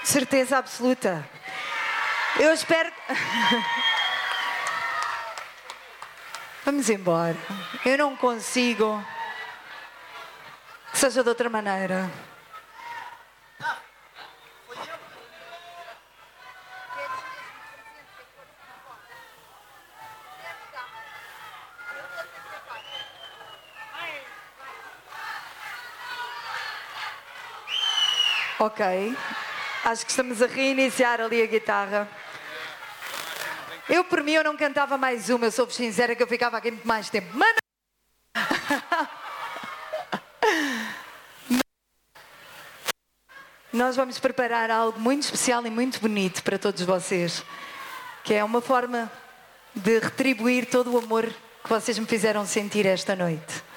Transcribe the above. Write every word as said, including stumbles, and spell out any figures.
Certeza absoluta. Eu espero... Vamos embora. Eu não consigo que seja de outra maneira. Ok. Acho que estamos a reiniciar ali a guitarra. Eu, por mim, eu não cantava mais uma. Eu sou sincera que eu ficava aqui muito mais tempo. Mas não... Nós vamos preparar algo muito especial e muito bonito para todos vocês. Que é uma forma de retribuir todo o amor que vocês me fizeram sentir esta noite.